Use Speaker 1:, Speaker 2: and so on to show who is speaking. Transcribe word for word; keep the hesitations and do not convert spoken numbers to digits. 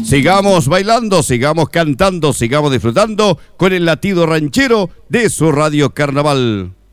Speaker 1: Sigamos bailando, sigamos cantando, sigamos disfrutando con el latido ranchero de su Radio Carnaval.